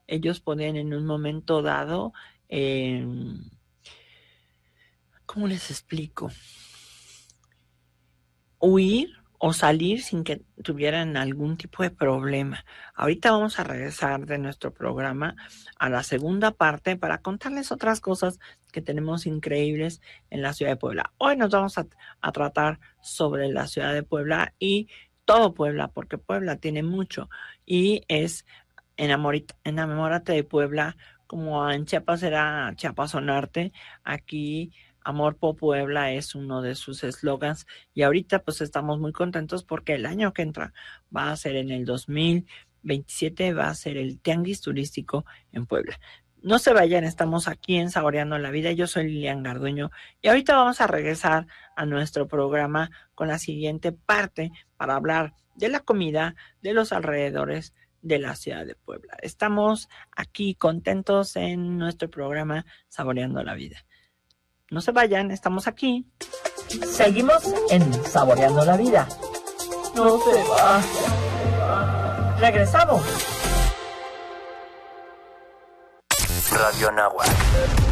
ellos podían en un momento dado, ¿cómo les explico? Huir o salir sin que tuvieran algún tipo de problema. Ahorita vamos a regresar de nuestro programa a la segunda parte para contarles otras cosas que tenemos increíbles en la ciudad de Puebla. Hoy nos vamos a tratar sobre la ciudad de Puebla y todo Puebla, porque Puebla tiene mucho y es enamórate de Puebla, como en Chiapas era Chiapas Sonarte, aquí Amor por Puebla es uno de sus eslogans y ahorita pues estamos muy contentos porque el año que entra va a ser en el 2027, va a ser el Tianguis Turístico en Puebla. No se vayan, estamos aquí en Saboreando la Vida. Yo soy Lilian Garduño y ahorita vamos a regresar a nuestro programa con la siguiente parte para hablar de la comida, de los alrededores de la ciudad de Puebla. Estamos aquí contentos en nuestro programa Saboreando la Vida. No se vayan, estamos aquí. Seguimos en Saboreando la Vida. No se vayan. Regresamos. Radio Náhuatl